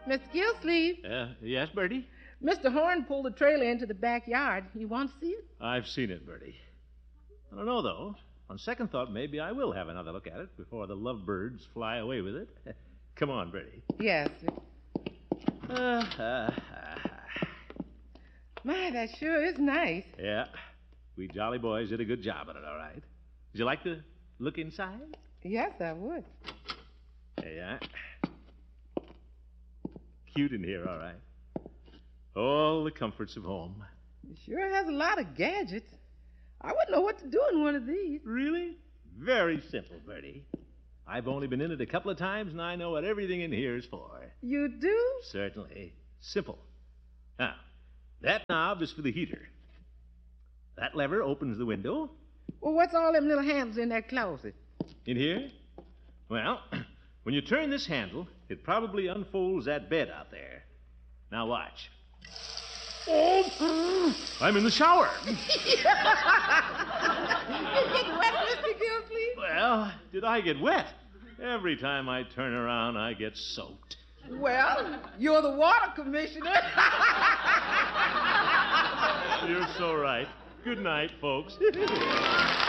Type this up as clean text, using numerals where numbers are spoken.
Mr. Gillsleeve, Yes, Bertie? Mr. Horn pulled the trailer into the backyard. You want to see it? I've seen it, Bertie. I don't know, though. On second thought, maybe I will have another look at it before the lovebirds fly away with it. Come on, Bertie. Yes, sir. My, that sure is nice. Yeah. We jolly boys did a good job on it, all right. Would you like to look inside? Yes, I would. Yeah. Cute in here, all right. All the comforts of home. It sure has a lot of gadgets. I wouldn't know what to do in one of these. Really? Very simple, Bertie. I've only been in it a couple of times, and I know what everything in here is for. You do? Certainly. Simple. Now, that knob is for the heater. That lever opens the window. Well, what's all them little handles in that closet? In here? Well, when you turn this handle, it probably unfolds that bed out there. Now watch. Oh! I'm in the shower. You getting wet, Mr. Gillsleeve? Well, did I get wet? Every time I turn around, I get soaked. Well, you're the water commissioner. You're so right. Good night, folks.